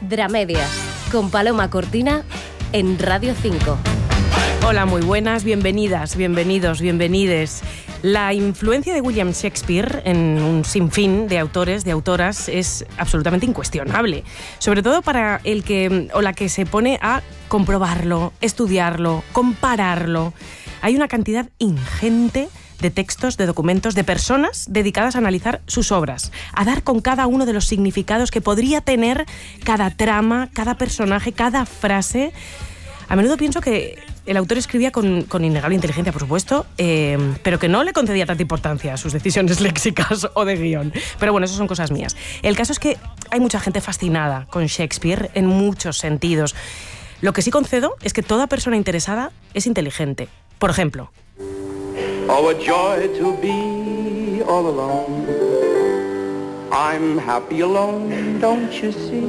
Dramedias, con Paloma Cortina en Radio 5. Hola, muy buenas, bienvenidas, bienvenidos, bienvenides. La influencia de William Shakespeare en un sinfín de autores, de autoras, es absolutamente incuestionable. Sobre todo para el que o la que se pone a comprobarlo, estudiarlo, compararlo. Hay una cantidad ingente de textos, de documentos, de personas dedicadas a analizar sus obras, a dar con cada uno de los significados que podría tener cada trama, cada personaje, cada frase. A menudo pienso que el autor escribía con innegable inteligencia, por supuesto, pero que no le concedía tanta importancia a sus decisiones léxicas o de guión. Pero bueno, eso son cosas mías. El caso es que hay mucha gente fascinada con Shakespeare en muchos sentidos. Lo que sí concedo es que toda persona interesada es inteligente. Por ejemplo... Oh, a joy to be all alone. I'm happy alone, don't you see?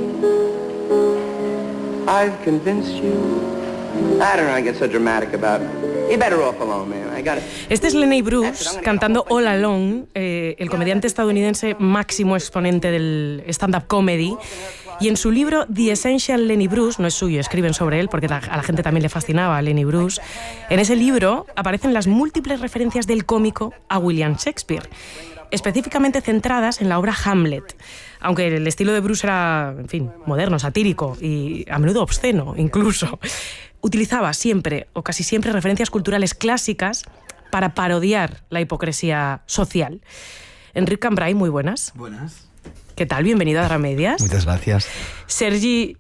I've convinced you. I don't know, I get so dramatic about it. You're better off alone, man. I got it. Este es Lenny Bruce cantando All Alone, el comediante estadounidense máximo exponente del stand-up comedy. Y en su libro The Essential Lenny Bruce, no es suyo, escriben sobre él porque a la gente también le fascinaba a Lenny Bruce, en ese libro aparecen las múltiples referencias del cómico a William Shakespeare, específicamente centradas en la obra Hamlet. Aunque el estilo de Bruce era, en fin, moderno, satírico y a menudo obsceno incluso, utilizaba siempre o casi siempre referencias culturales clásicas para parodiar la hipocresía social. Enric Cambray, muy buenas. Buenas. ¿Qué tal? Bienvenido a Dramedias. Muchas gracias. Sergi...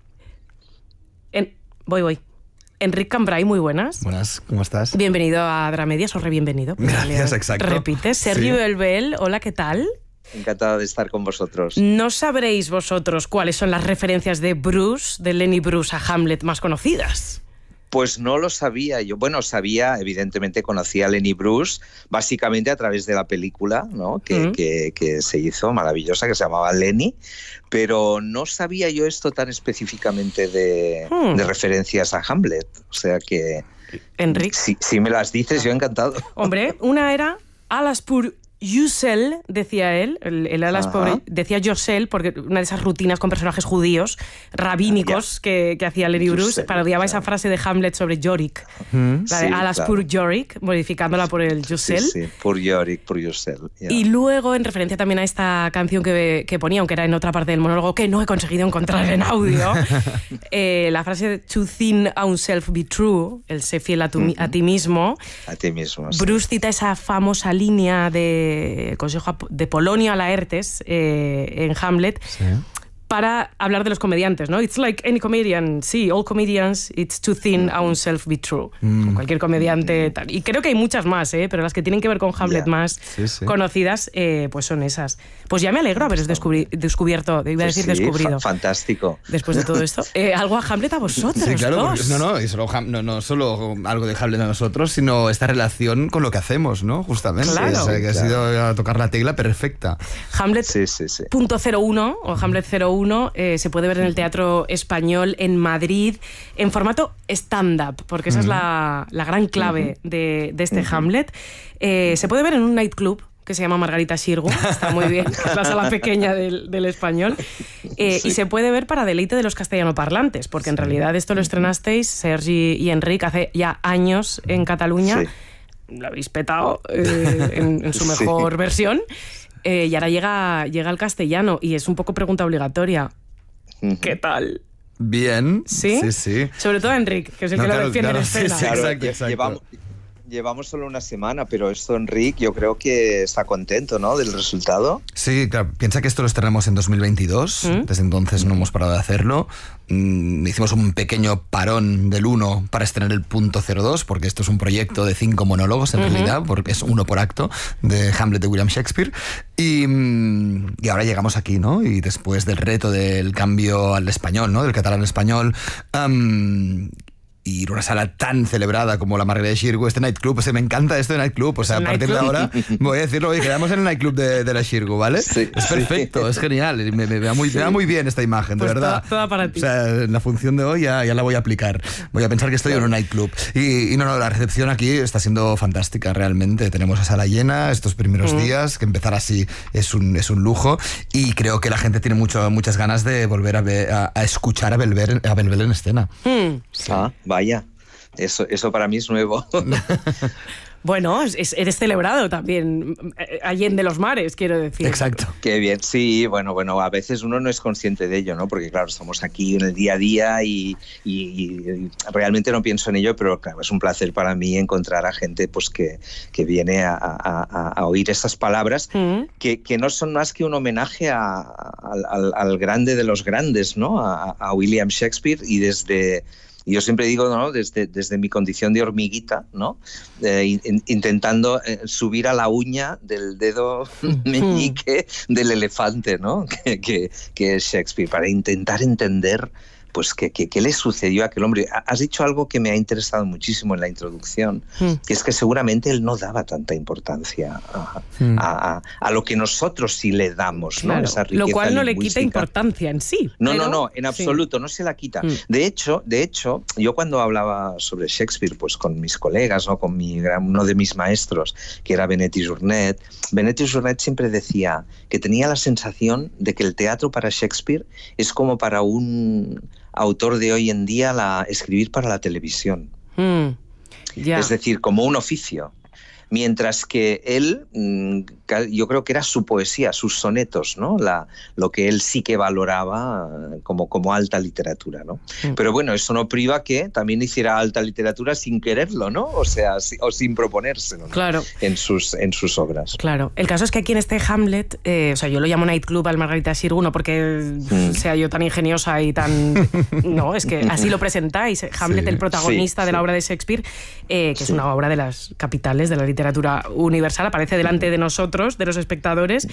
Voy. Enric Cambray, muy buenas. Buenas, ¿cómo estás? Bienvenido a Dramedias o rebienvenido. Gracias, exacto. Repites. Sergi Belbel, hola, ¿qué tal? Encantado de estar con vosotros. No sabréis vosotros cuáles son las referencias de Bruce, de Lenny Bruce a Hamlet más conocidas. Pues no lo sabía yo. Bueno, evidentemente conocía a Lenny Bruce, básicamente a través de la película, ¿no? que se hizo, maravillosa, que se llamaba Lenny, pero no sabía yo esto tan específicamente de referencias a Hamlet. O sea que, Enric, si me las dices, yo encantado. Hombre, una era Alas pour Yusel, decía él, el Alas por, decía Yosel, porque una de esas rutinas con personajes judíos, rabínicos, que hacía Lenny Bruce, parodiaba esa frase de Hamlet sobre Yorick, la de Alas pour Yorick, modificándola por el Yusel. Sí, por Yorick, por Yusel. Yeah. Y luego, en referencia también a esta canción que ponía, aunque era en otra parte del monólogo, que no he conseguido encontrar en audio, la frase de to think ourselves be true, el sé fiel a ti mismo. A ti mismo, sí. Bruce cita esa famosa línea de Consejo de Polonio a Laertes en Hamlet, sí, para hablar de los comediantes, ¿no? It's like any comedian, sí, all comedians, it's to think ourselves be true. Cualquier comediante, tal. Y creo que hay muchas más, pero las que tienen que ver con Hamlet más conocidas, pues son esas. Pues ya me alegro haberos descubierto, iba a decir descubrido. Fantástico. Después de todo esto. ¿Algo a Hamlet a vosotros? Sí, claro, dos? No solo algo de Hamlet a nosotros, sino esta relación con lo que hacemos, ¿no? Justamente. Claro. O sea, que ha sido a tocar la tecla perfecta. Hamlet .01 o Hamlet 01 se puede ver en el Teatro Español en Madrid en formato stand-up, porque esa es la gran clave de este Hamlet. Se puede ver en un nightclub que se llama Margarita Xirgu, está muy bien, es la sala pequeña del Español, y se puede ver para deleite de los castellanoparlantes, porque en realidad esto lo estrenasteis, Sergi y Enric, hace ya años en Cataluña, lo habéis petado en su mejor versión, y ahora llega al castellano, y es un poco pregunta obligatoria. ¿Qué tal? Bien. ¿Sí? Sí. Sobre todo Enric, que es el que lo defiende en escena. Sí, exacto. Llevamos solo una semana, pero esto, Enric, yo creo que está contento, ¿no?, del resultado. Sí, claro. Piensa que esto lo estrenamos en 2022. Desde entonces no hemos parado de hacerlo. Hicimos un pequeño parón del 1 para estrenar el .02, porque esto es un proyecto de 5 monólogos, en realidad, porque es uno por acto, de Hamlet de William Shakespeare. Y ahora llegamos aquí, ¿no? Y después del reto del cambio al español, ¿no?, del catalán al español, ir a una sala tan celebrada como la Margarita Xirgu, este nightclub, me encanta esto de nightclub, o sea, a partir de ahora voy a decirlo, oye, quedamos en el nightclub de la Xirgu, ¿vale? Sí, es perfecto, es genial, me va muy bien esta imagen, de verdad. Toda para ti. O sea, en la función de hoy ya la voy a aplicar, voy a pensar que estoy en un nightclub. Y no, la recepción aquí está siendo fantástica, realmente. Tenemos a sala llena estos primeros días, que empezar así es un lujo, y creo que la gente tiene muchas ganas de volver a escuchar a Belbel en escena. Sí. Ah, vaya, eso para mí es nuevo. Bueno, eres celebrado también, allende los mares, quiero decir. Exacto. Qué bien, sí, bueno, a veces uno no es consciente de ello, ¿no? Porque claro, estamos aquí en el día a día y realmente no pienso en ello, pero claro, es un placer para mí encontrar a gente pues que viene a oír esas palabras que no son más que un homenaje al grande de los grandes, ¿no? A William Shakespeare, y yo siempre digo, ¿no? Desde mi condición de hormiguita, ¿no? Intentando subir a la uña del dedo meñique del elefante, ¿no? Que es Shakespeare, para intentar entender pues qué le sucedió a aquel hombre. Has dicho algo que me ha interesado muchísimo en la introducción, que es que seguramente él no daba tanta importancia a lo que nosotros sí le damos, ¿no? Claro, esa riqueza lo cual no le lingüística. quita importancia en sí. No, en absoluto, no se la quita. De hecho, yo cuando hablaba sobre Shakespeare, pues con mis colegas, ¿no? Con uno de mis maestros, que era Benet i Jornet siempre decía que tenía la sensación de que el teatro para Shakespeare es como para un autor de hoy en día escribir para la televisión. Es decir, como un oficio. Mientras que él, yo creo que era su poesía, sus sonetos, ¿no? Lo que él sí que valoraba como alta literatura, ¿no? Pero bueno, eso no priva que también hiciera alta literatura sin quererlo, ¿no? O sea, o sin proponérselo, ¿no? Claro. En sus obras. Claro. El caso es que aquí en este Hamlet, o sea, yo lo llamo nightclub al Margarita Xirgu, no porque sea yo tan ingeniosa y tan... No, es que así lo presentáis. Hamlet, el protagonista de la obra de Shakespeare, que es una obra de las capitales de la literatura universal, aparece delante de nosotros, de los espectadores,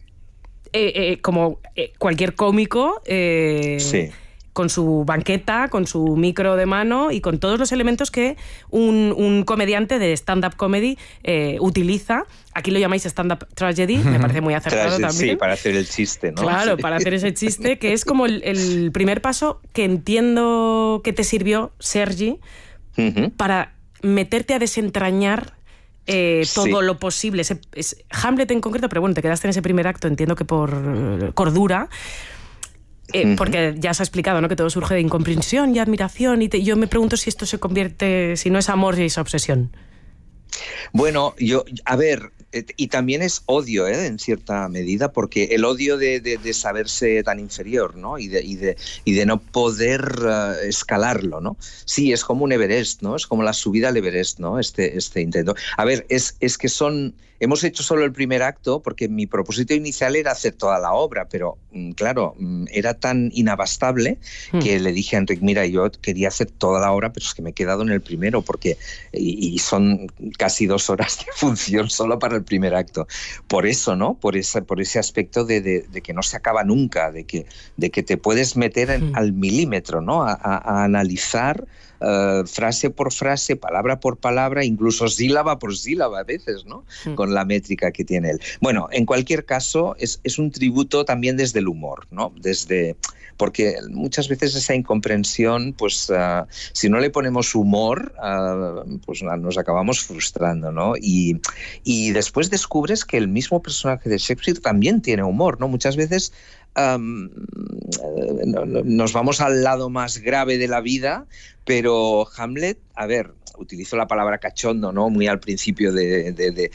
como cualquier cómico, con su banqueta, con su micro de mano y con todos los elementos que un comediante de stand-up comedy utiliza. Aquí lo llamáis stand-up tragedy, me parece muy acertado también. Sí, para hacer el chiste, ¿no? Claro, sí. Para hacer ese chiste, que es como el primer paso que entiendo que te sirvió, Sergi, para meterte a desentrañar todo lo posible. Es Hamlet en concreto, pero bueno, te quedaste en ese primer acto, entiendo que por cordura, porque ya se ha explicado, ¿no? Que todo surge de incomprensión y admiración, y yo me pregunto si esto se convierte, si no es amor y es obsesión. Bueno, a ver, y también es odio, en cierta medida, porque el odio de saberse tan inferior, ¿no? Y de no poder escalarlo, ¿no? Sí, es como un Everest, ¿no? Es como la subida al Everest, ¿no? Este intento. A ver, es que hemos hecho solo el primer acto porque mi propósito inicial era hacer toda la obra, pero claro, era tan inabastable que le dije a Enric, mira, yo quería hacer toda la obra, pero es que me he quedado en el primero porque y son casi 2 horas de función solo para el primer acto. Por eso, ¿no? Por ese aspecto de que no se acaba nunca, de que te puedes meter al milímetro, ¿no? A analizar frase por frase, palabra por palabra, incluso sílaba por sílaba a veces, ¿no? Con la métrica que tiene él. Bueno, en cualquier caso, es un tributo también desde el humor, ¿no? Porque muchas veces esa incomprensión, pues si no le ponemos humor, pues nos acabamos frustrando, ¿no? Y después descubres que el mismo personaje de Shakespeare también tiene humor, ¿no? Muchas veces nos vamos al lado más grave de la vida, pero Hamlet, a ver, utilizo la palabra cachondo, ¿no? Muy al principio del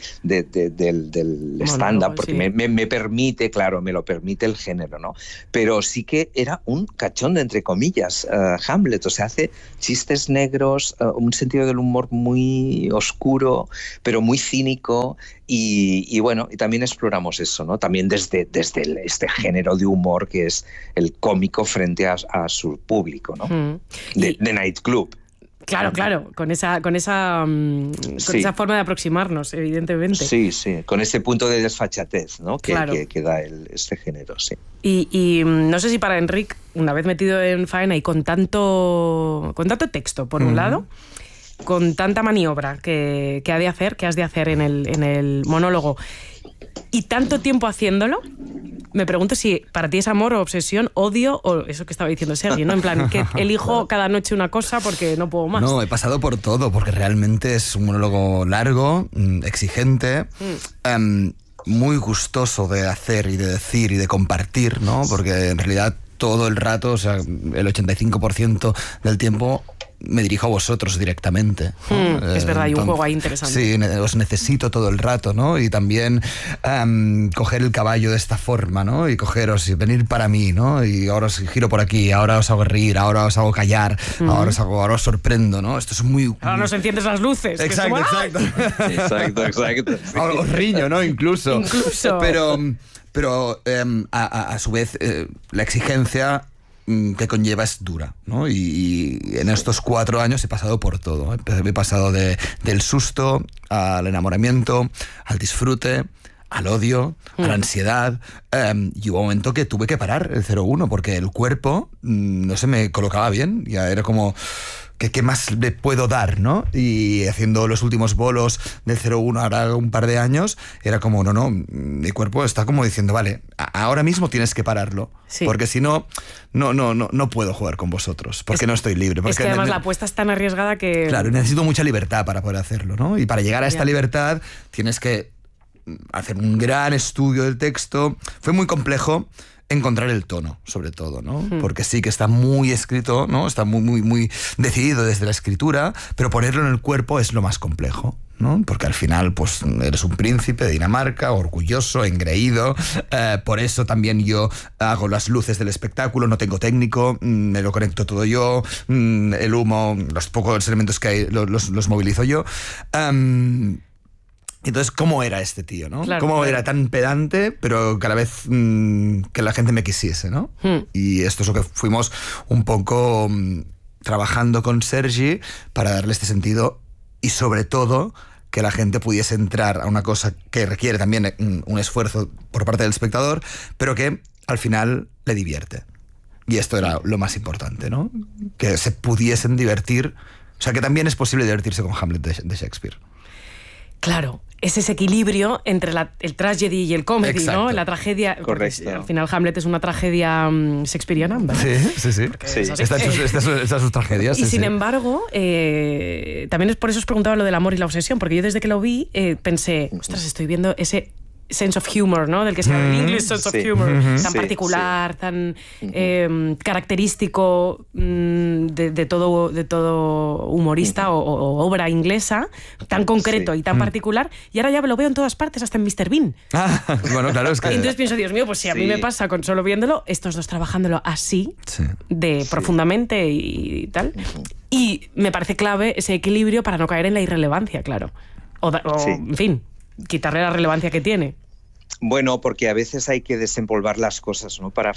stand-up, porque me permite, claro, me lo permite el género, ¿no? Pero sí que era un cachondo, entre comillas, Hamlet, o sea, hace chistes negros, un sentido del humor muy oscuro, pero muy cínico, y bueno, y también exploramos eso, ¿no? También desde este género de humor que es el cómico frente a su público, ¿no? De nightclub. Claro, con esa forma de aproximarnos, evidentemente. Sí, con ese punto de desfachatez, ¿no? que da este género, sí. Y no sé si para Enric, una vez metido en faena y con tanto texto, por un lado, con tanta maniobra que has de hacer en el monólogo, y tanto tiempo haciéndolo, me pregunto si para ti es amor o obsesión, odio o eso que estaba diciendo Sergi, ¿no? En plan, que elijo cada noche una cosa porque no puedo más. No, he pasado por todo, porque realmente es un monólogo largo, exigente, muy gustoso de hacer y de decir y de compartir, ¿no? Porque en realidad todo el rato, o sea, el 85% del tiempo me dirijo a vosotros directamente, ¿no? Es verdad, hay un juego ahí interesante. Sí, os necesito todo el rato, ¿no? Y también coger el caballo de esta forma, ¿no? Y cogeros y venir para mí, ¿no? Y ahora os giro por aquí, ahora os hago reír, ahora os hago callar, ahora os sorprendo, ¿no? Esto es muy... Ahora nos enciendes las luces. Exacto. Ahora os riño, ¿no? Incluso. Pero a su vez la exigencia que conlleva es dura, ¿no? Y en estos 4 años he pasado por todo. He pasado del susto al enamoramiento, al disfrute, al odio, a la ansiedad, y hubo un momento que tuve que parar el 01 porque el cuerpo no se me colocaba bien, ya era como... ¿Qué más le puedo dar, no? Y haciendo los últimos bolos del 01 ahora un par de años, era como, no, mi cuerpo está como diciendo, vale, ahora mismo tienes que pararlo, porque si no puedo jugar con vosotros, porque no estoy libre. Porque es que además la apuesta es tan arriesgada que... Claro, necesito mucha libertad para poder hacerlo, ¿no? Y para llegar a esta libertad tienes que hacer un gran estudio del texto. Fue muy complejo encontrar el tono, sobre todo, ¿no? Porque sí que está muy escrito, ¿no? Está muy decidido desde la escritura, pero ponerlo en el cuerpo es lo más complejo, ¿no? Porque al final, pues, eres un príncipe de Dinamarca, orgulloso, engreído, por eso también yo hago las luces del espectáculo, no tengo técnico, me lo conecto todo yo, el humo, los pocos elementos que hay los movilizo yo. Entonces, ¿cómo era este tío, no? Claro, ¿Cómo era tan pedante, pero que a la vez que la gente me quisiese, ¿no? Y esto es lo que fuimos un poco trabajando con Sergi para darle este sentido y, sobre todo, que la gente pudiese entrar a una cosa que requiere también un esfuerzo por parte del espectador, pero que al final le divierte. Y esto era lo más importante, ¿no? Que se pudiesen divertir. O sea, que también es posible divertirse con Hamlet de Shakespeare. Claro, es ese equilibrio entre el tragedy y el comedy, exacto, ¿no? La tragedia. Correcto. Al final Hamlet es una tragedia shakespeariana, ¿verdad? Sí. Estas sus tragedias. Y sin embargo, también es por eso os preguntaba lo del amor y la obsesión, porque yo desde que lo vi pensé, ostras, estoy viendo ese sense of humor, ¿no? Del que se habla, English sense of humor, tan particular, tan característico de todo humorista o obra inglesa, tan concreto y tan particular, y ahora ya lo veo en todas partes, hasta en Mr. Bean. Bueno, claro, es que... Y entonces pienso, Dios mío, pues si a mí me pasa con solo viéndolo, estos dos trabajándolo así, profundamente y tal, y me parece clave ese equilibrio para no caer en la irrelevancia, claro. En fin, quitarle la relevancia que tiene. Bueno, porque a veces hay que desempolvar las cosas, ¿no? Para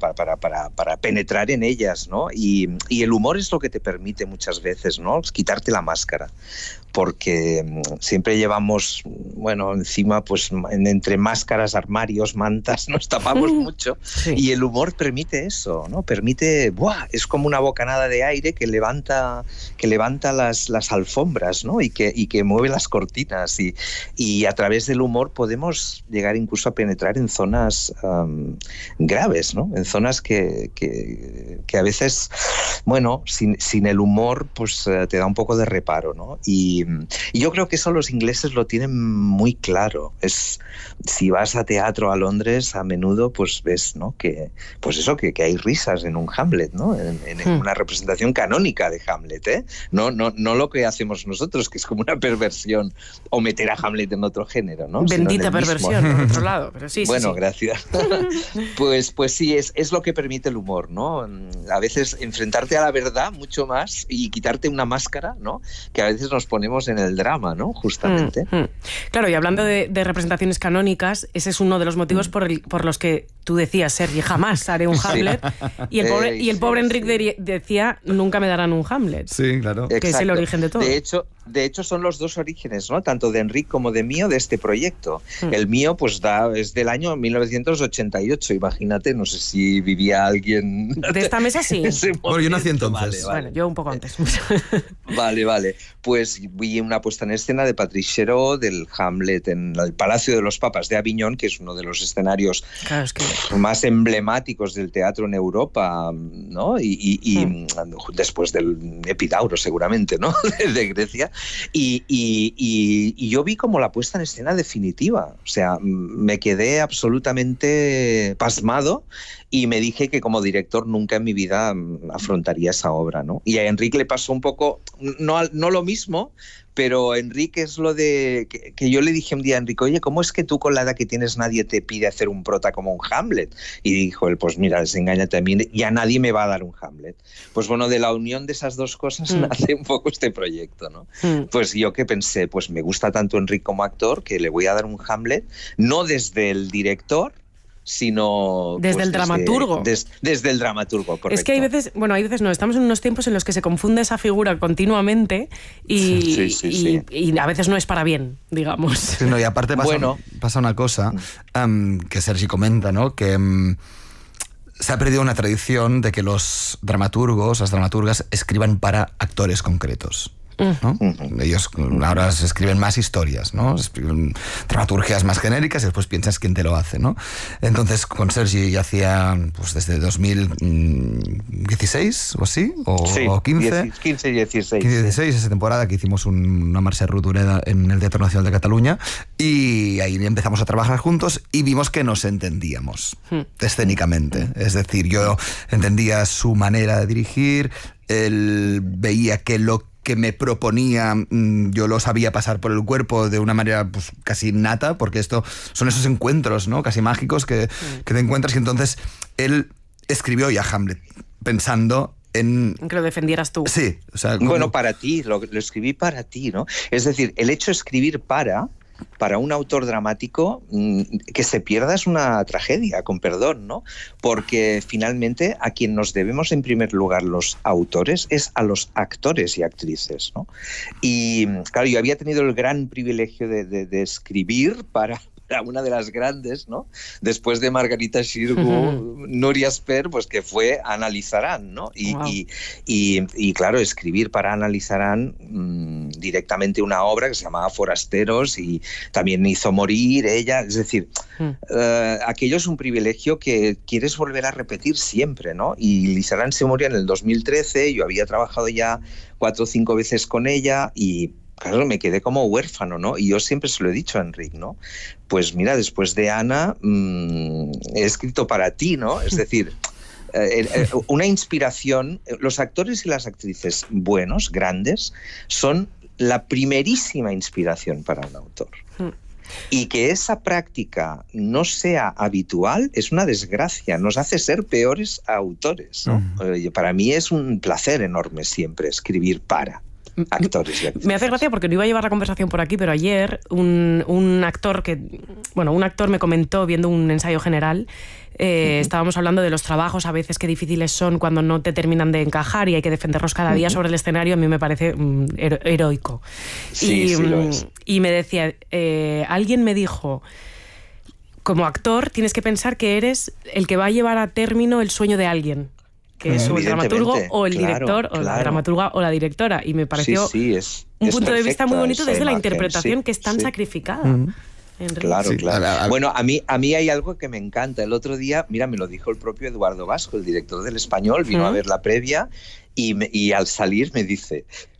penetrar en ellas, ¿no? Y el humor es lo que te permite muchas veces, ¿no? Quitarte la máscara. Porque siempre llevamos, bueno, encima, pues entre máscaras, armarios, mantas, nos tapamos mucho. Sí. Y el humor permite eso, ¿no? Permite, ¡buah! Es como una bocanada de aire que levanta las alfombras, ¿no? Y que mueve las cortinas. Y a través del humor podemos llegar incluso a penetrar en zonas graves, ¿no? En zonas que a veces, bueno, sin el humor, pues te da un poco de reparo, ¿no? Y yo creo que eso los ingleses lo tienen muy claro. Si vas a teatro a Londres, a menudo pues ves, ¿no? que hay risas en un Hamlet, ¿no? En una representación canónica de Hamlet, ¿eh? No lo que hacemos nosotros, que es como una perversión, o meter a Hamlet en otro género, ¿no? Bendita perversión. otro lado, pero sí. Bueno, sí. Gracias. Pues sí, es lo que permite el humor, ¿no? A veces enfrentarte a la verdad mucho más y quitarte una máscara, ¿no? Que a veces nos ponemos en el drama, ¿no? Justamente. Claro, y hablando de representaciones canónicas, ese es uno de los motivos por los que tú decías, Sergi, jamás haré un Hamlet. Y el pobre Enric decía, nunca me darán un Hamlet. Sí, claro. Que Exacto. es el origen de todo. De hecho, son los dos orígenes, ¿no? Tanto de Enric como de mío, de este proyecto. El mío, pues es del año 1988, imagínate, no sé si vivía alguien... De esta mesa sí. Bueno, yo nací entonces. Vale. Bueno, yo un poco antes. Vale. Pues vi una puesta en escena de Patrice Chéreau del Hamlet en el Palacio de los Papas de Aviñón, que es uno de los escenarios más emblemáticos del teatro en Europa, ¿no? Y después del Epidauro, seguramente, ¿no? de Grecia. Y yo vi como la puesta en escena definitiva. O sea, me quedé absolutamente pasmado y me dije que como director nunca en mi vida afrontaría esa obra, ¿no? Y a Enric le pasó un poco, no lo mismo, pero Enrique es lo de que yo le dije un día a Enrique, oye, ¿cómo es que tú con la edad que tienes nadie te pide hacer un prota como un Hamlet? Y dijo él, pues mira, desengáñate a mí, ya nadie me va a dar un Hamlet. Pues bueno, de la unión de esas dos cosas nace un poco este proyecto, ¿no? Pues yo que pensé, pues me gusta tanto Enric como actor que le voy a dar un Hamlet, no desde el director, sino desde el dramaturgo. Desde el dramaturgo, correcto. Es que hay veces no, estamos en unos tiempos en los que se confunde esa figura continuamente y a veces no es para bien, digamos. Sí, no, y aparte pasa una cosa que Sergi comenta, ¿no? Que se ha perdido una tradición de que los dramaturgos, las dramaturgas, escriban para actores concretos, ¿no? Ellos ahora se escriben más historias, ¿no? Escriben dramaturgias más genéricas y después piensas quién te lo hace, ¿no? Entonces con Sergi ya hacía pues desde 2016 o así, o 15. 15-16, esa temporada que hicimos una marcha ruturera en el Teatro Nacional de Cataluña, y ahí empezamos a trabajar juntos y vimos que nos entendíamos escénicamente. Es decir, yo entendía su manera de dirigir, él veía que lo que me proponía yo lo sabía pasar por el cuerpo de una manera pues casi innata, porque esto son esos encuentros, ¿no? Casi mágicos que te encuentras, y entonces él escribió ya Hamlet pensando en que lo defendieras tú. Sí, o sea, bueno, para ti, lo escribí para ti, ¿no? Es decir, el hecho de escribir para un autor dramático, que se pierda es una tragedia, con perdón, ¿no? Porque finalmente a quien nos debemos en primer lugar los autores es a los actores y actrices, ¿no? Y claro, yo había tenido el gran privilegio de escribir para una de las grandes, ¿no? Después de Margarita Xirgu, Núria Esper, pues que fue Ana Lizaran, ¿no? Y claro, escribir para Ana Lizaran directamente una obra que se llamaba Forasteros, y también hizo morir ella, es decir, aquello es un privilegio que quieres volver a repetir siempre, ¿no? Y Lizaran se moría en el 2013, yo había trabajado ya 4 o 5 veces con ella y claro, me quedé como huérfano, ¿no? Y yo siempre se lo he dicho a Enric, ¿no? Pues mira, después de Ana, he escrito para ti, ¿no? Es decir, una inspiración. Los actores y las actrices buenos, grandes, son la primerísima inspiración para un autor. Y que esa práctica no sea habitual es una desgracia, nos hace ser peores autores, ¿no? Para mí es un placer enorme siempre escribir para actores y actrices. Me hace gracia porque no iba a llevar la conversación por aquí, pero ayer un actor me comentó viendo un ensayo general. Estábamos hablando de los trabajos a veces qué difíciles son cuando no te terminan de encajar y hay que defenderlos cada día sobre el escenario. A mí me parece heroico. Sí, lo es. Y me decía, alguien me dijo, como actor tienes que pensar que eres el que va a llevar a término el sueño de alguien, que es o el dramaturgo o el director o la dramaturga o la directora, y me pareció un punto de vista muy bonito desde la interpretación que es tan sacrificada. Claro, claro. Bueno, a mí hay algo que me encanta. El otro día, mira, me lo dijo el propio Eduardo Vasco, el director del Español, vino a ver la previa y al salir me dice,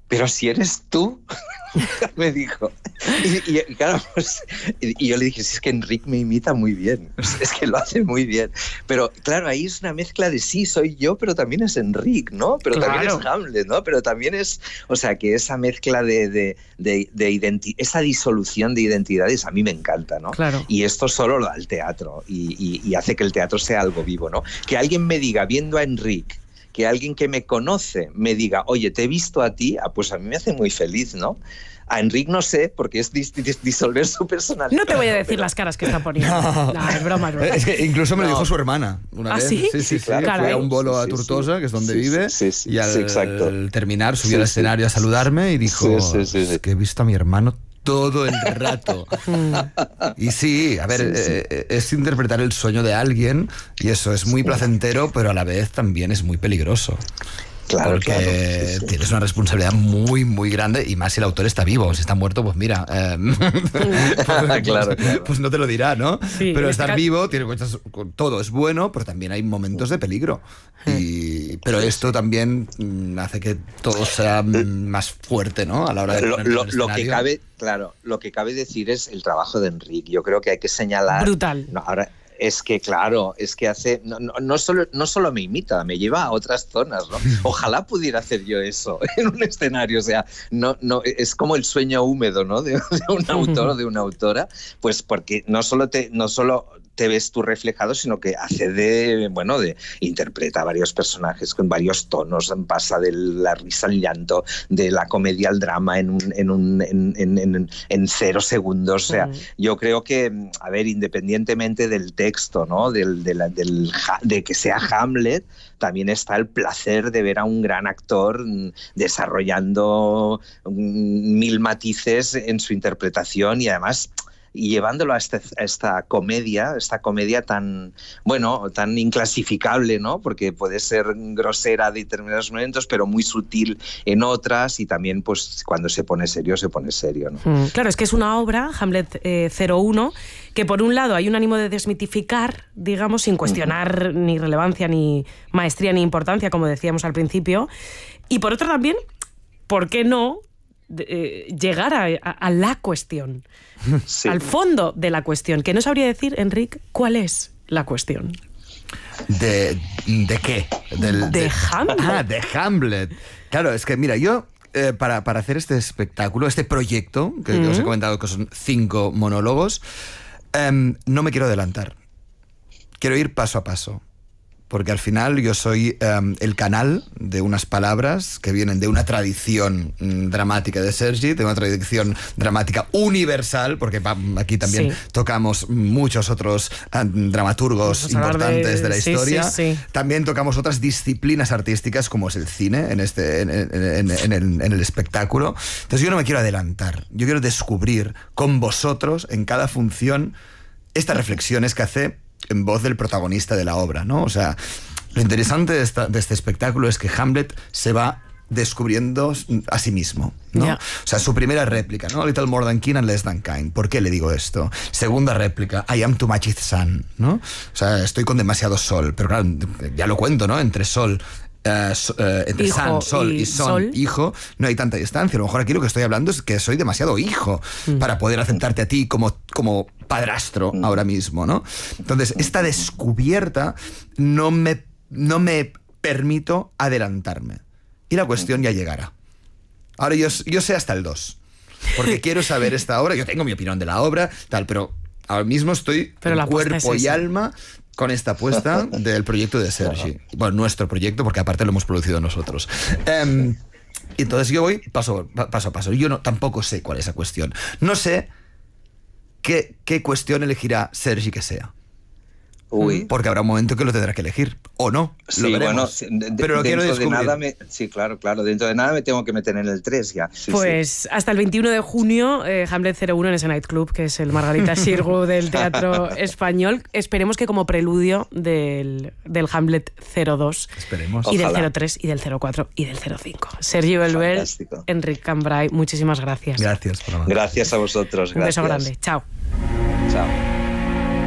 pero si eres tú, me dijo. Y claro, pues, y yo le dije, es que Enric me imita muy bien, es que lo hace muy bien. Pero claro, ahí es una mezcla de sí, soy yo, pero también es Enric, ¿no? Pero claro, también es Hamlet, ¿no? Pero también es, o sea, que esa mezcla de esa disolución de identidades a mí me encanta, ¿no? Claro. Y esto solo lo da el teatro y hace que el teatro sea algo vivo, ¿no? Que alguien me diga, viendo a Enric, que alguien que me conoce me diga, oye, te he visto a ti, pues a mí me hace muy feliz, ¿no? A Enric no sé, porque es disolver su personalidad. No te voy a decir las caras que está poniendo. No, es broma, es broma. Es que incluso me lo dijo su hermana una vez. ¿Sí? Sí, claro. Fue a un bolo a Tortosa, que es donde vive, y al terminar subió al escenario a saludarme y dijo, es que he visto a mi hermano todo el rato. Y sí, a ver, es interpretar el sueño de alguien y eso es muy placentero, pero a la vez también es muy peligroso. Claro, porque tienes una responsabilidad muy, muy grande, y más si el autor está vivo. Si está muerto, pues mira, pues no te lo dirá, ¿no? Sí, pero estar vivo, tiene cosas, todo es bueno, pero también hay momentos de peligro. Pero esto también hace que todo sea más fuerte, ¿no? A la hora de lo que cabe, claro, lo que cabe decir es el trabajo de Enric. Yo creo que hay que señalar. Brutal. No, ahora, es que, claro, es que hace no solo me imita, me lleva a otras zonas, ¿no? Ojalá pudiera hacer yo eso en un escenario, o sea, no es como el sueño húmedo, ¿no? De un autor o de una autora, pues porque no solo te ves tú reflejado, sino que hace interpreta a varios personajes con varios tonos, pasa de la risa al llanto, de la comedia al drama en 0 segundos. O sea, yo creo que, a ver, independientemente del texto, ¿no? de que sea Hamlet, también está el placer de ver a un gran actor desarrollando 1000 matices en su interpretación y además llevándolo a esta comedia tan inclasificable, ¿no? Porque puede ser grosera en determinados momentos, pero muy sutil en otras, y también pues cuando se pone serio, ¿no? Claro, es que es una obra, Hamlet 01, que por un lado hay un ánimo de desmitificar, digamos, sin cuestionar ni relevancia, ni maestría, ni importancia, como decíamos al principio, y por otro también, ¿por qué no llegar a la cuestión, al fondo de la cuestión? Que no sabría decir, Enric, ¿cuál es la cuestión? ¿De qué? De Hamlet. De Hamlet. Claro, es que mira, yo para hacer este espectáculo, este proyecto, que os he comentado que son 5 monólogos, no me quiero adelantar. Quiero ir paso a paso. Porque al final yo soy el canal de unas palabras que vienen de una tradición dramática de Sergi, de una tradición dramática universal, porque aquí también tocamos muchos otros dramaturgos importantes de la historia. Sí. También tocamos otras disciplinas artísticas, como es el cine, en el espectáculo. Entonces yo no me quiero adelantar. Yo quiero descubrir con vosotros, en cada función, estas reflexiones que hace en voz del protagonista de la obra, ¿no? O sea, lo interesante de este espectáculo es que Hamlet se va descubriendo a sí mismo, ¿no? Yeah. O sea, su primera réplica, ¿no? Little more than kin and less than kind. ¿Por qué le digo esto? Segunda réplica, I am too much sun, ¿no? O sea, estoy con demasiado sol. Pero claro, ya lo cuento, ¿no? Entre sol... entre hijo, sol y son, hijo, no hay tanta distancia. A lo mejor aquí lo que estoy hablando es que soy demasiado hijo para poder aceptarte a ti como padrastro ahora mismo, ¿no? Entonces, esta descubierta no me permito adelantarme. Y la cuestión ya llegará. Ahora yo sé hasta el 2, porque quiero saber esta obra. Yo tengo mi opinión de la obra, tal, pero ahora mismo estoy en cuerpo y alma con esta apuesta del proyecto de Sergi. Bueno, nuestro proyecto, porque aparte lo hemos producido nosotros. Entonces yo voy paso a paso. Yo tampoco sé cuál es esa cuestión. No sé qué cuestión elegirá Sergi que sea. Porque habrá un momento que lo tendrá que elegir, o no, lo veremos. Pero lo quiero descubrir. Claro, dentro de nada me tengo que meter en el 3 ya. Hasta el 21 de junio, Hamlet 01 en ese nightclub, que es el Margarita Xirgu del teatro español. Esperemos que como preludio del Hamlet 02. Esperemos. Y del 03, y del 04, y del 05. Sergi Belbel, Enric Cambray, muchísimas gracias. Gracias por la mano. Gracias a vosotros. Un beso grande. Chao. Chao.